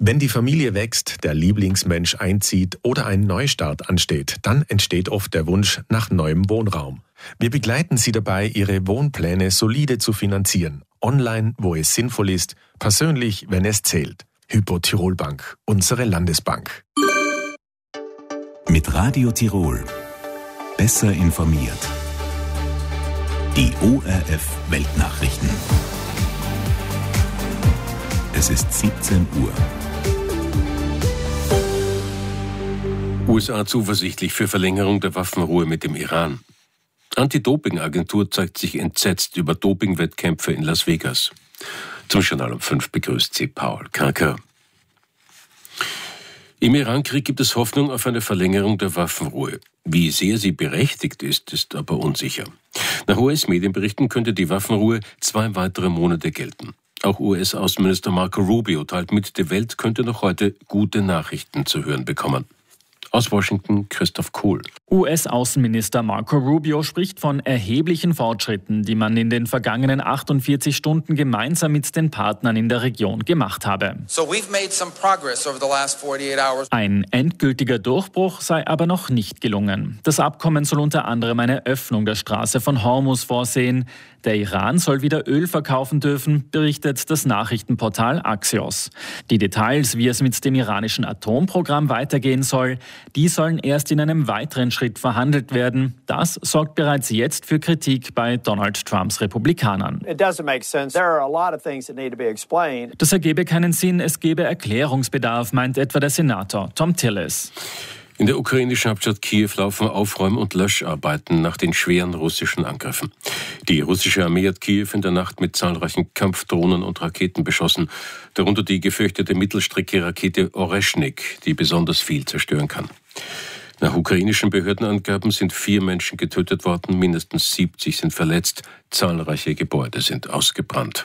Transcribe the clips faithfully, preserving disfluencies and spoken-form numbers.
Wenn die Familie wächst, der Lieblingsmensch einzieht oder ein Neustart ansteht, dann entsteht oft der Wunsch nach neuem Wohnraum. Wir begleiten Sie dabei, Ihre Wohnpläne solide zu finanzieren. Online, wo es sinnvoll ist, persönlich, wenn es zählt. Hypo Tirol Bank, unsere Landesbank. Mit Radio Tirol. Besser informiert. Die O R F Weltnachrichten. Es ist siebzehn Uhr. U S A zuversichtlich für Verlängerung der Waffenruhe mit dem Iran. Anti-Doping-Agentur zeigt sich entsetzt über Dopingwettkämpfe in Las Vegas. Zum Journal um fünf begrüßt sie Paul Karker. Im Iran-Krieg gibt es Hoffnung auf eine Verlängerung der Waffenruhe. Wie sehr sie berechtigt ist, ist aber unsicher. Nach U S-Medienberichten könnte die Waffenruhe zwei weitere Monate gelten. Auch U S-Außenminister Marco Rubio teilt mit, die Welt könnte noch heute gute Nachrichten zu hören bekommen. Aus Washington Christoph Kohl. U S-Außenminister Marco Rubio spricht von erheblichen Fortschritten, die man in den vergangenen achtundvierzig Stunden gemeinsam mit den Partnern in der Region gemacht habe. So we've made some progress over the last forty-eight hours. Ein endgültiger Durchbruch sei aber noch nicht gelungen. Das Abkommen soll unter anderem eine Öffnung der Straße von Hormuz vorsehen. Der Iran soll wieder Öl verkaufen dürfen, berichtet das Nachrichtenportal Axios. Die Details, wie es mit dem iranischen Atomprogramm weitergehen soll, die sollen erst in einem weiteren Schritt verhandelt werden. Das sorgt bereits jetzt für Kritik bei Donald Trumps Republikanern. Das ergebe keinen Sinn, es gebe Erklärungsbedarf, meint etwa der Senator Tom Tillis. In der ukrainischen Hauptstadt Kiew laufen Aufräum- und Löscharbeiten nach den schweren russischen Angriffen. Die russische Armee hat Kiew in der Nacht mit zahlreichen Kampfdrohnen und Raketen beschossen, darunter die gefürchtete Mittelstrecke-Rakete Oreschnik, die besonders viel zerstören kann. Nach ukrainischen Behördenangaben sind vier Menschen getötet worden, mindestens siebzig sind verletzt, zahlreiche Gebäude sind ausgebrannt.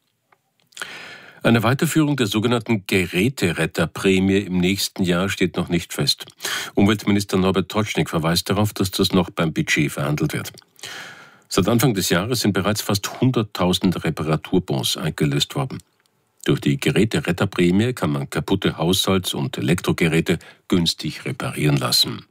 Eine Weiterführung der sogenannten Geräteretterprämie im nächsten Jahr steht noch nicht fest. Umweltminister Norbert Totschnig verweist darauf, dass das noch beim Budget verhandelt wird. Seit Anfang des Jahres sind bereits fast hunderttausend Reparaturbons eingelöst worden. Durch die Geräteretterprämie kann man kaputte Haushalts- und Elektrogeräte günstig reparieren lassen.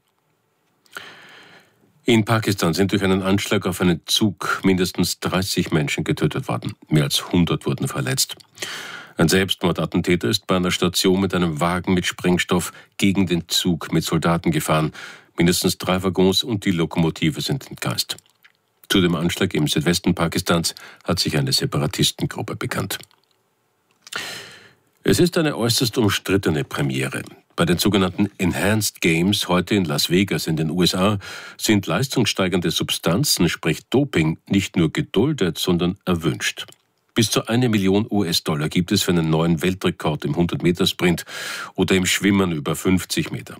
In Pakistan sind durch einen Anschlag auf einen Zug mindestens dreißig Menschen getötet worden. Mehr als hundert wurden verletzt. Ein Selbstmordattentäter ist bei einer Station mit einem Wagen mit Sprengstoff gegen den Zug mit Soldaten gefahren. Mindestens drei Waggons und die Lokomotive sind entgleist. Zu dem Anschlag im Südwesten Pakistans hat sich eine Separatistengruppe bekannt. Es ist eine äußerst umstrittene Premiere. Bei den sogenannten Enhanced Games heute in Las Vegas in den U S A sind leistungssteigernde Substanzen, sprich Doping, nicht nur geduldet, sondern erwünscht. Bis zu eine Million U S-Dollar gibt es für einen neuen Weltrekord im hundert-Meter-Sprint oder im Schwimmen über fünfzig Meter.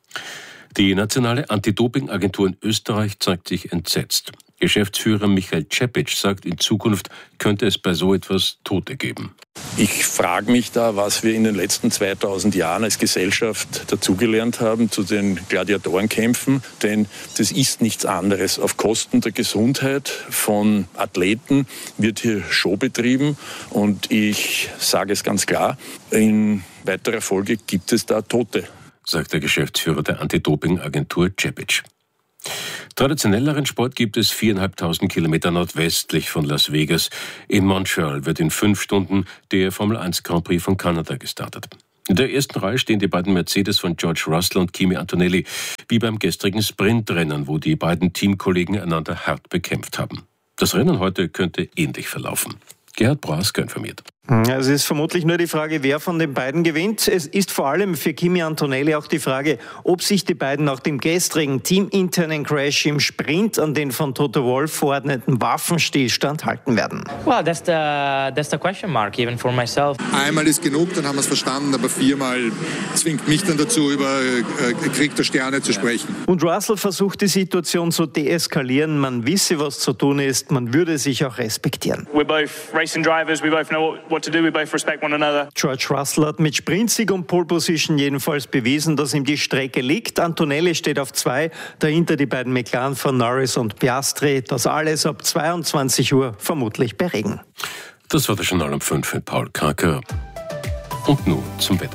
Die nationale Anti-Doping-Agentur in Österreich zeigt sich entsetzt. Geschäftsführer Michael Cepic sagt, in Zukunft könnte es bei so etwas Tote geben. Ich frage mich da, was wir in den letzten zweitausend Jahren als Gesellschaft dazugelernt haben zu den Gladiatorenkämpfen. Denn das ist nichts anderes. Auf Kosten der Gesundheit von Athleten wird hier Show betrieben. Und ich sage es ganz klar, in weiterer Folge gibt es da Tote, sagt der Geschäftsführer der Anti-Doping-Agentur Cepic. Traditionelleren Sport gibt es viertausendfünfhundert Kilometer nordwestlich von Las Vegas. In Montreal wird in fünf Stunden der Formel eins Grand Prix von Kanada gestartet. In der ersten Reihe stehen die beiden Mercedes von George Russell und Kimi Antonelli, wie beim gestrigen Sprintrennen, wo die beiden Teamkollegen einander hart bekämpft haben. Das Rennen heute könnte ähnlich verlaufen. Gerhard Broaska informiert. Es ist vermutlich nur die Frage, wer von den beiden gewinnt. Es ist vor allem für Kimi Antonelli auch die Frage, ob sich die beiden nach dem gestrigen teaminternen Crash im Sprint an den von Toto Wolff verordneten Waffenstillstand halten werden. Well, that's the that's the question mark even for myself. Einmal ist genug, dann haben wir es verstanden, aber viermal zwingt mich dann dazu, über äh, Krieg der Sterne zu sprechen. Und Russell versucht die Situation zu deeskalieren. Man wisse, was zu tun ist. Man würde sich auch respektieren. We're both racing drivers. We both know what what to do. We both respect one another. George Russell hat mit Sprintsieg und Pole Position jedenfalls bewiesen, dass ihm die Strecke liegt. Antonelli steht auf zwei, dahinter die beiden McLaren von Norris und Piastri. Das alles ab zweiundzwanzig Uhr, vermutlich bei Regen. Das war der Journal um fünf mit Paul Karker. Und nun zum Wetter.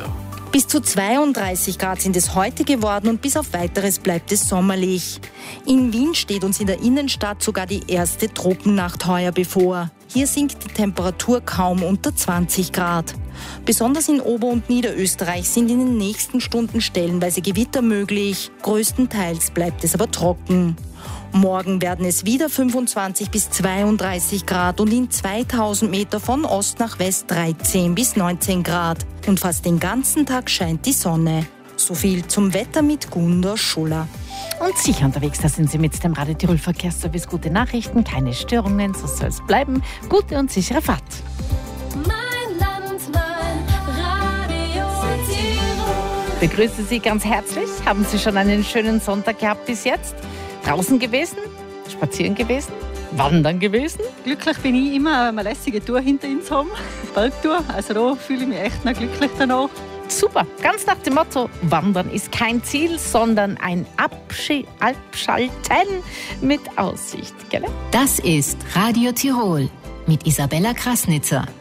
Bis zu zweiunddreißig Grad sind es heute geworden und bis auf Weiteres bleibt es sommerlich. In Wien steht uns in der Innenstadt sogar die erste Tropennacht heuer bevor. Hier sinkt die Temperatur kaum unter zwanzig Grad. Besonders in Ober- und Niederösterreich sind in den nächsten Stunden stellenweise Gewitter möglich. Größtenteils bleibt es aber trocken. Morgen werden es wieder fünfundzwanzig bis zweiunddreißig Grad und in zweitausend Meter von Ost nach West dreizehn bis neunzehn Grad. Und fast den ganzen Tag scheint die Sonne. So viel zum Wetter mit Gunda Schuller. Und sicher unterwegs, da sind Sie mit dem Radio Tirol Verkehrsservice. Gute Nachrichten, keine Störungen, so soll es bleiben. Gute und sichere Fahrt. Mein Land, mein Radio Tirol. Begrüße Sie ganz herzlich. Haben Sie schon einen schönen Sonntag gehabt bis jetzt? Draußen gewesen? Spazieren gewesen? Wandern gewesen? Glücklich bin ich immer, eine lässige Tour hinter uns haben. Bergtour, also da fühle ich mich echt noch glücklich danach. Super, ganz nach dem Motto, Wandern ist kein Ziel, sondern ein Abschi- Abschalten mit Aussicht. Gell? Das ist Radio Tirol mit Isabella Krasnitzer.